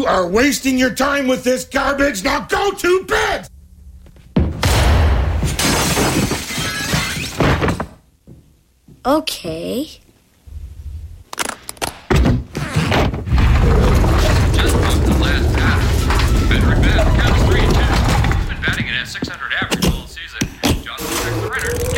You are wasting your time with this garbage. Now go to bed! Okay. Just broke the last batter. Veteran bat counts 3-2. He's been batting at a .600 average all season. Johnson checks the runner.